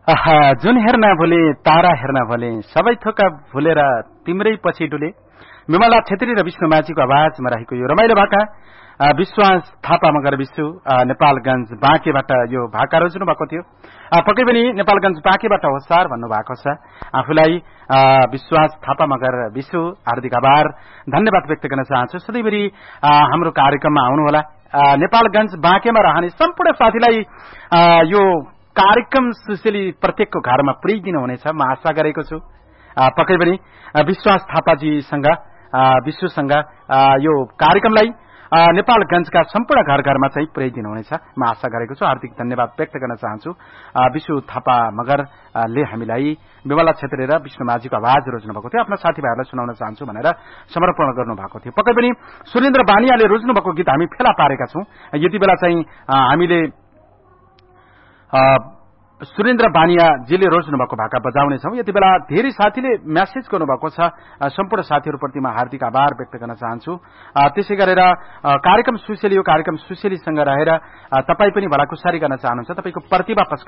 जुन हेर्न भुले तारा हेर्न भुले सबै थोका भुलेर तिम्रै पछि डुले। विमला छेत्री र विष्णु माझीको आवाजमा रहेको यो रमाइलो भाका विश्वास थापा मगर विशु नेपालगंज बाँकेबाट यो भाका रोज्नु भएको थियो। पक्कै पनि नेपालगंज बाँकेबाट हो सर भन्नुभएको छ। आफूलाई विश्वास थापा मगर विशु हार्दिक आभार धन्यवाद व्यक्त गर्न चाहन्छु। सधैँभरि हाम्रो कार्यक्रममा आउनुहोला। नेपालगंज बाँकेमा रहने सम्पूर्ण साथीलाई यो कार्यक्रम सुशीली प्रत्येकको घरमा पुर्याइदिनु हुनेछ म आशा गरेको छु। पक्कै पनि विश्वास थापाजीसँग विश्वसँग यो कार्यक्रमलाई नेपालगंजका सम्पूर्ण घर घरमा चाहिँ पुर्याइदिनु हुनेछ म आशा गरेको छु। हार्दिक धन्यवाद व्यक्त गर्न चाहन्छु। विशु थापा मगरले हामीलाई विमला छेत्री र विष्णु माझीको आवाज रोज्नु भएको थियो। आफ्ना साथीभाइहरूलाई सुनाउन चाहन्छु भनेर समर्पण गर्नु भएको थियो। पक्कै पनि सुरेन्द्र बानियाले रोज्नु भएको गीत हामी फेला पारेका छौं। यति बेला चाहिँ हामीले सुरेन्द्र बानियाजीले रोज्नु भएको भाका बजाउने छौं। यति बेला धेरै साथीले मेसेज गर्नुभएको छ। सम्पूर्ण साथीहरूप्रति म हार्दिक आभार व्यक्त गर्न चाहन्छु। त्यसै गरेर कार्यक्रम सुशेली यो कार्यक्रम सुशेलीसँग रहेर तपाई पनि भलाकुसारी गर्न चाहनुहुन्छ। तपाईको प्रतिभा